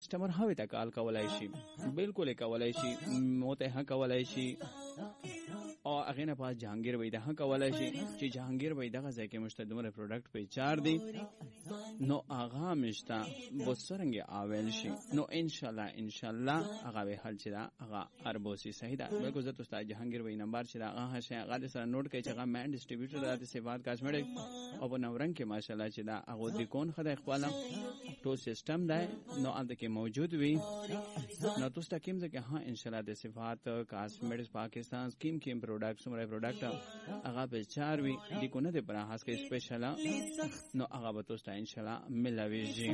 کسٹمر هوی ته کال کولای شي، بالکل کولای شي، موته ها کولای شي او هغه نه پاس جهانگیر وای ده کولای شي چې جهانگیر وای دغه ځای کې مشته دومره پروډکټ په چار دی نو هغه مشته بوسرنګ اول شي نو ان شاء الله هغه به حل چي دا هغه اربوسی صحیح ده. بالکل زه استاد جهانگیر وای نمبر چې دا هغه شي هغه سره نوٹ کوي چې هغه مین ډیسټریبیوټر د سیواد کاسمیټک او په نورنګ کې ماشاءالله چې دا هغه د کون خدای خپل ټول سیستم ده نو اند کې موجود وي نو تاسو ته کوم ځکه ها ان شاء الله د سیواد کاسمیټکس پاکستان سکیم کې پروډکټ سمره پروډکټ هغه به چار وی د کو نه د برا هاس کې سپیشل نو هغه به تاسو ته ان شاء الله ملوي.